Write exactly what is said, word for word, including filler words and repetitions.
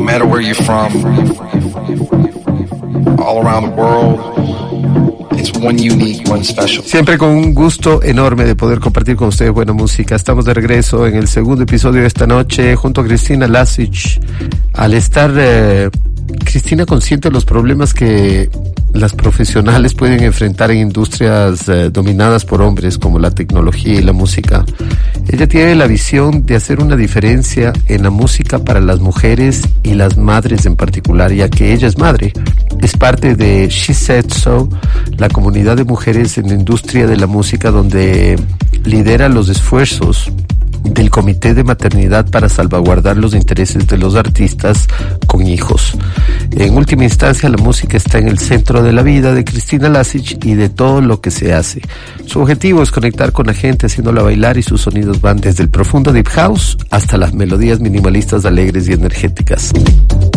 matter where you're from, all around the world, it's one unique, one special. Siempre con un gusto enorme de poder compartir con ustedes buena música. Estamos de regreso en el segundo episodio de esta noche junto a Cristina Lasic. Al estar eh, Cristina consciente de los problemas que las profesionales pueden enfrentar en industrias eh, dominadas por hombres como la tecnología y la música, ella tiene la visión de hacer una diferencia en la música para las mujeres y las madres en particular, ya que ella es madre. Es parte de She Said So, la comunidad de mujeres en la industria de la música, donde lidera los esfuerzos del Comité de Maternidad para salvaguardar los intereses de los artistas con hijos. En última instancia, la música está en el centro de la vida de Cristina Lasic y de todo lo que se hace. Su objetivo es conectar con la gente haciéndola bailar, y sus sonidos van desde el profundo deep house hasta las melodías minimalistas alegres y energéticas.